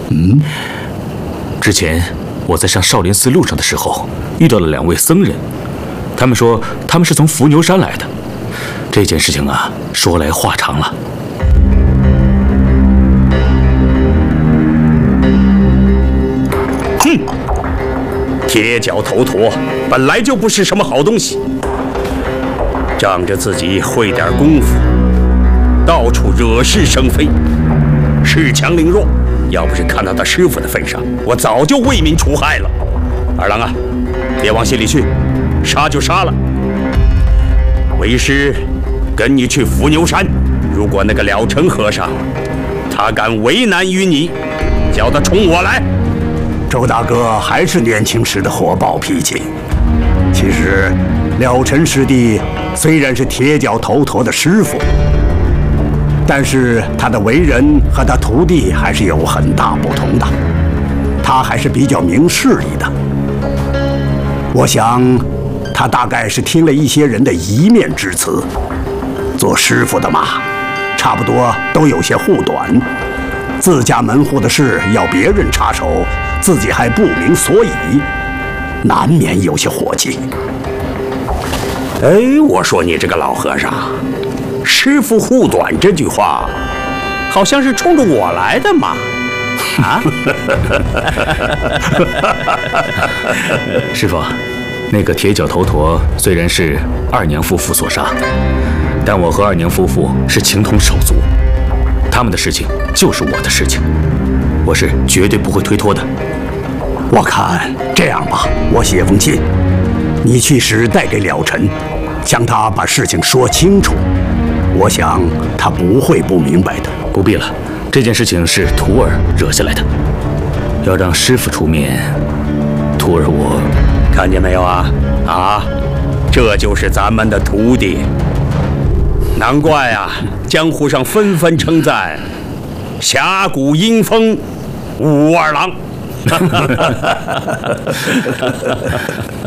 之前我在上少林寺路上的时候，遇到了2位僧人，他们说他们是从伏牛山来的。这件事情啊，说来话长了。 哼，铁脚头陀本来就不是什么好东西，仗着自己会点功夫，到处惹是生非，恃强凌弱。要不是看到他师傅的份上，我早就为民除害了。二郎啊，别往心里去，杀就杀了。为师跟你去伏牛山，如果那个了尘和尚他敢为难于你，叫他冲我来。 周大哥还是年轻时的火爆脾气。其实，了尘师弟虽然是铁脚头陀的师傅，但是他的为人和他徒弟还是有很大不同的。他还是比较明事理的。我想，他大概是听了一些人的一面之词。做师傅的嘛，差不多都有些护短。自家门户的事要别人插手，自己还不明所以，难免有些火气。 哎，我说你这个老和尚，师傅护短这句话，好像是冲着我来的嘛？啊？ 师傅，那个铁脚头陀虽然是二娘夫妇所杀，但我和二娘夫妇是情同手足，他们的事情就是我的事情，我是绝对不会推脱的。 我看这样吧，我写封信，你去时带给了尘，向他把事情说清楚。我想他不会不明白的。 不必了，这件事情是徒儿惹下来的，要让师傅出面，徒儿我看见没有啊？啊，这就是咱们的徒弟。难怪啊，江湖上纷纷称赞侠骨阴风武二郎。